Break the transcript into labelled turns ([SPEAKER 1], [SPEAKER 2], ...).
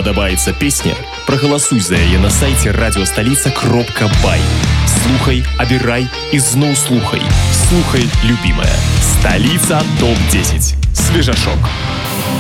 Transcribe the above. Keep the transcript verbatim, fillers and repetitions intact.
[SPEAKER 1] падабаецца песня, прагаласуй за яе на сайце радиостолица кропка бай. Слухай, абірай і зноў слухай. Слухай, любимая. Столица топ десять. Свежашок.